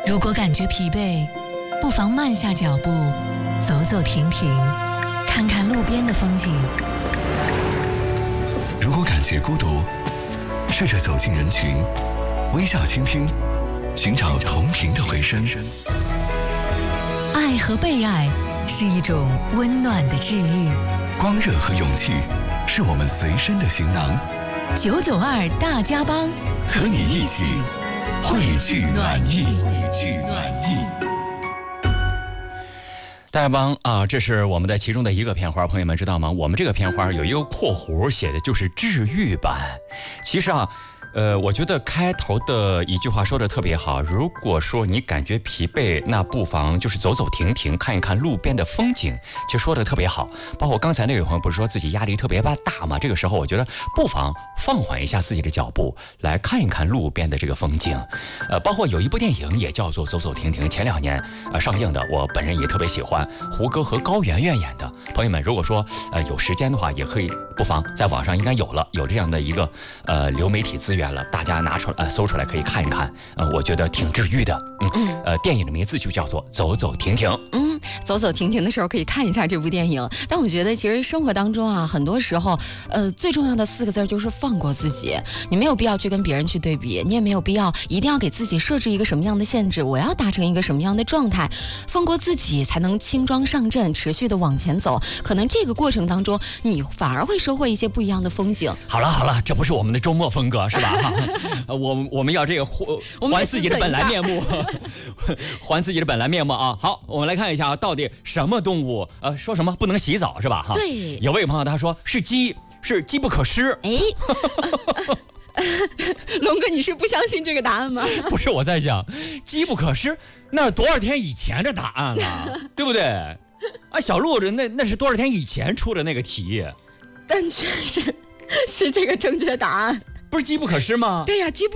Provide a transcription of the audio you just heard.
如果感觉疲惫，不妨慢下脚步，走走停停，看看路边的风景。 如果感觉孤独，试着走进人群，微笑倾听，寻找同频的回声。 爱和被爱是一种温暖的治愈， 光热和勇气是我们随身的行囊。 992大家帮， 和你一起汇聚暖意。 大家帮啊，这是我们的其中的一个片花，朋友们知道吗？我们这个片花有一个括弧写的就是治愈版。其实啊，我觉得开头的一句话说的特别好。如果说你感觉疲惫，那不妨就是走走停停，看一看路边的风景。其实说的特别好。包括刚才那位朋友不是说自己压力特别大吗？这个时候我觉得不妨放缓一下自己的脚步，来看一看路边的这个风景。包括有一部电影也叫做《走走停停》，前2年上映的，我本人也特别喜欢，胡歌和高圆圆演的。朋友们如果说有时间的话，也可以不妨在网上应该有这样的一个流媒体资源了，大家拿出来搜出来可以看一看。我觉得挺治愈的。电影的名字就叫做《走走停停》。 走走停停的时候可以看一下这部电影。但我觉得其实生活当中啊，很多时候最重要的4个字就是放过自己。你没有必要去跟别人去对比，你也没有必要一定要给自己设置一个什么样的限制，我要达成一个什么样的状态。放过自己才能轻装上阵，持续的往前走。可能这个过程当中你反而会收获一些不一样的风景。 好了，这不是我们的周末风格是吧？我们要这个还自己的本来面目。还自己的本来面目啊！好，我们来看一下到底什么动物说什么不能洗澡是吧？哈， 对， 有位朋友他说是鸡，是机不可失。 龙哥，你是不相信这个答案吗？ 不是，我在想机不可失，那是多少天以前的答案了，对不对？小鹿那是多少天以前出的那个题， 但确实是这个正确答案。 不是机不可失吗？ 对呀，机不